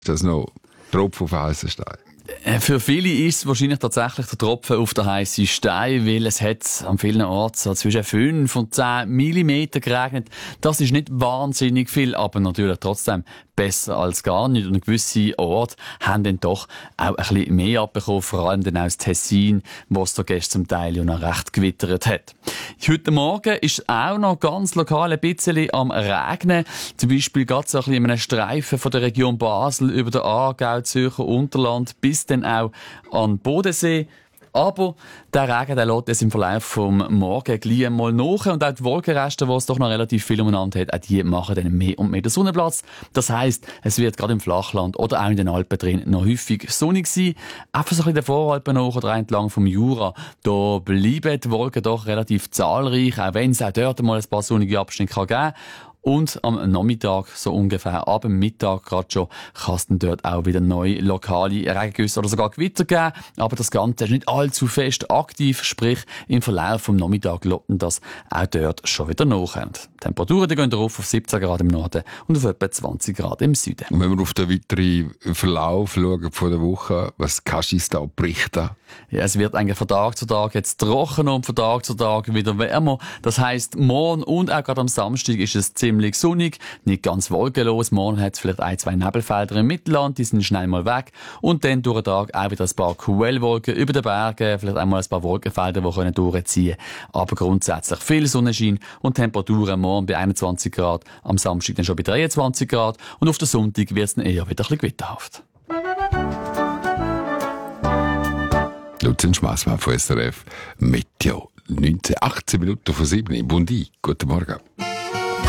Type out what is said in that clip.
das noch Tropfen auf den heissen Stein? Für viele ist es wahrscheinlich tatsächlich der Tropfen auf den heissen Stein, weil es hat an vielen Orten so zwischen 5 und 10 Millimeter geregnet. Das ist nicht wahnsinnig viel, aber natürlich trotzdem besser als gar nicht. Und gewisse Orte haben dann doch auch ein bisschen mehr abbekommen, vor allem dann auch das Tessin, wo es da gestern zum Teil ja noch recht gewittert hat. Heute Morgen ist auch noch ganz lokal ein bisschen am Regnen. Zum Beispiel geht es ein bisschen in einem Streifen von der Region Basel über den Aargau, Zürcher Unterland bis dann auch an den Bodensee. Aber der Regen, der lässt es im Verlauf vom Morgen gleich mal nach. Und auch die Wolkenreste, die es doch noch relativ viel umeinander hat, auch die machen dann mehr und mehr den Sonnenplatz. Das heisst, es wird gerade im Flachland oder auch in den Alpen drin noch häufig sonnig sein. Einfach so ein bisschen den Voralpen nach oder entlang vom Jura. Da bleiben die Wolken doch relativ zahlreich, auch wenn es auch dort mal ein paar sonnige Abschnitte geben kann. Und am Nachmittag, so ungefähr ab dem Mittag gerade schon, kann es dann dort auch wieder neue lokale Regengüsse oder sogar Gewitter geben. Aber das Ganze ist nicht allzu fest aktiv, sprich im Verlauf vom Nachmittag lotten das auch dort schon wieder nach. Die Temperaturen die gehen auf 17 Grad im Norden und auf etwa 20 Grad im Süden. Und wenn wir auf den weiteren Verlauf schauen von der Woche, was kannst du uns da berichten? Ja, es wird eigentlich von Tag zu Tag jetzt trockener und von Tag zu Tag wieder wärmer. Das heisst, morgen und auch gerade am Samstag ist es ziemlich sonnig, nicht ganz wolkenlos. Morgen hat es vielleicht 1-2 Nebelfelder im Mittelland, die sind schnell mal weg. Und dann durch den Tag auch wieder ein paar Quellwolken über den Bergen, vielleicht einmal ein paar Wolkenfelder, die durchziehen können. Aber grundsätzlich viel Sonnenschein und Temperaturen morgen bei 21 Grad, am Samstag dann schon bei 23 Grad und auf den Sonntag wird es dann eher wieder ein bisschen gewitterhaft. Lucian Schmassmann von SRF, Meteo, 18 Minuten vor 7 in Bundi. Guten Morgen.